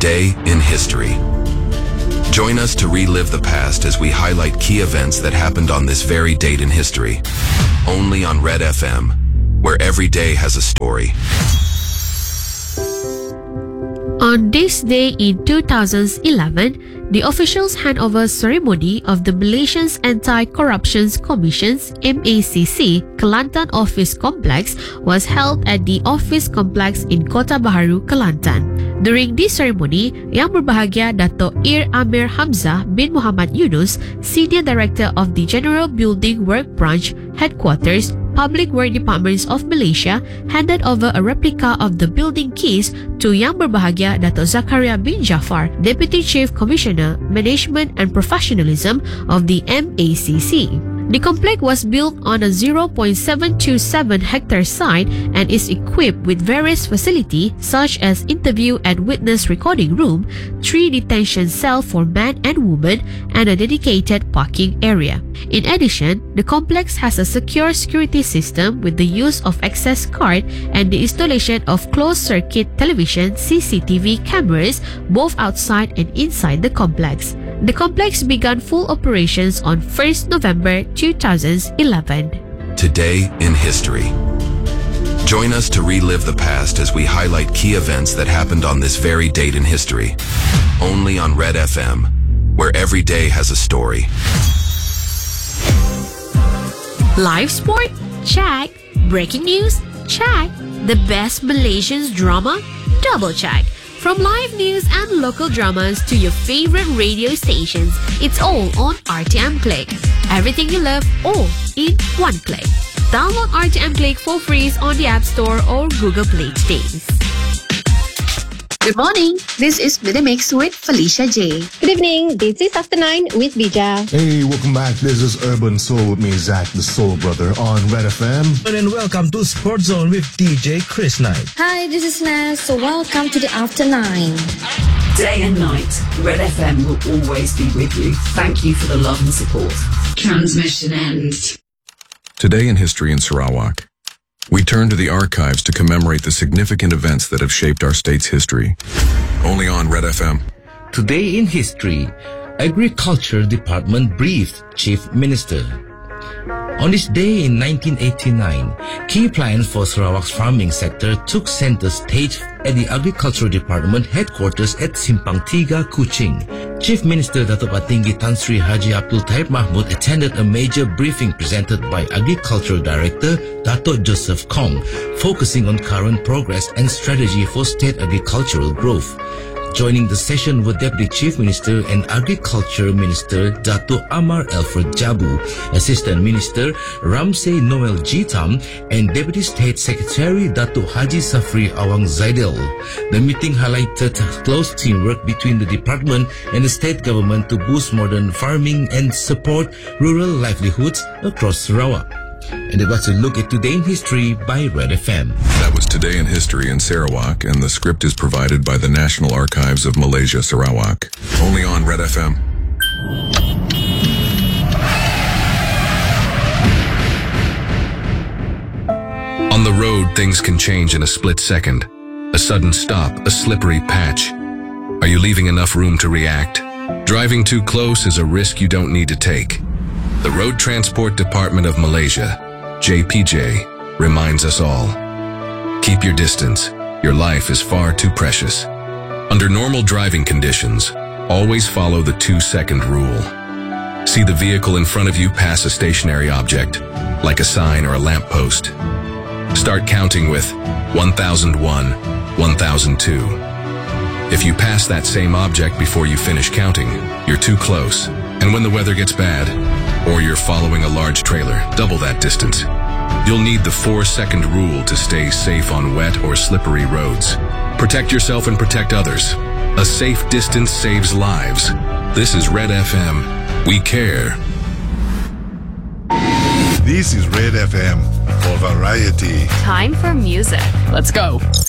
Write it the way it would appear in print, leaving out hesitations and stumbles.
Today in History. Join us to relive the past as we highlight key events that happened on this very date in history. Only on Red FM, where every day has a story. On this day in 2011, the officials handover ceremony of the Malaysia's Anti-Corruption Commission's MACC Kelantan Office Complex was held at the Office Complex in Kota Baharu, Kelantan. During this ceremony, Yang Berbahagia Dato' Ir Amir Hamzah bin Muhammad Yunus, Senior Director of the General Building Work Branch Headquarters, Public Work Departments of Malaysia, handed over a replica of the building keys to Yang Berbahagia Dato' Zakaria bin Jaafar, Deputy Chief Commissioner, Management and Professionalism of the MACC. The complex was built on a 0.727 hectare site and is equipped with various facilities such as interview and witness recording room, 3 detention cells for men and women, and a dedicated parking area. In addition, the complex has a secure security system with the use of access card and the installation of closed-circuit television CCTV cameras both outside and inside the complex. The complex began full operations on 1st November 2011. Today in History. Join us to relive the past as we highlight key events that happened on this very date in history. Only on Red FM, where every day has a story. Live sport? Check. Breaking news? Check. The best Malaysian drama? Double check. From live news and local dramas to your favorite radio stations, it's all on RTM Click. Everything you love, all in one click. Download RTM Click for free on the App Store or Google Play today. Good morning. This is Midmix with Felicia J. Good evening. This is After 9 with Bija. Hey, welcome back. This is Urban Soul with me, Zach the Soul Brother on Red FM. And welcome to Sports Zone with DJ Chris Knight. Hi, this is Naz. So welcome to the After 9. Day and night, Red FM will always be with you. Thank you for the love and support. Transmission ends. Today in History in Sarawak. We turn to the archives to commemorate the significant events that have shaped our state's history. Only on Red FM. Today in History, Agriculture Department briefed Chief Minister. On this day in 1989, key plans for Sarawak's farming sector took center stage at the Agriculture Department headquarters at Simpang Tiga, Kuching. Chief Minister Dato' Patinggi Tan Sri Haji Abdul Taib Mahmud attended a major briefing presented by Agriculture Director Dato' Joseph Kong, focusing on current progress and strategy for state agricultural growth. Joining the session were Deputy Chief Minister and Agriculture Minister Dato' Amar Alfred Jabu, Assistant Minister Ramsey Noel Jitam, and Deputy State Secretary Dato' Haji Safri Awang Zaidel. The meeting highlighted close teamwork between the department and the state government to boost modern farming and support rural livelihoods across Sarawak. And it was a look at Today in History by Red FM. That was Today in History in Sarawak, and the script is provided by the National Archives of Malaysia, Sarawak. Only on Red FM. On the road, things can change in a split second. A sudden stop, a slippery patch. Are you leaving enough room to react? Driving too close is a risk you don't need to take. The Road Transport Department of Malaysia, JPJ, reminds us all. Keep your distance. Your life is far too precious. Under normal driving conditions, always follow the 2-second rule. See the vehicle in front of you pass a stationary object, like a sign or a lamppost. Start counting with 1001, 1002. If you pass that same object before you finish counting, you're too close. And when the weather gets bad, or you're following a large trailer, double that distance. You'll need the 4-second rule to stay safe on wet or slippery roads. Protect yourself and protect others. A safe distance saves lives. This is Red FM. We care. This is Red FM for variety. Time for music. Let's go.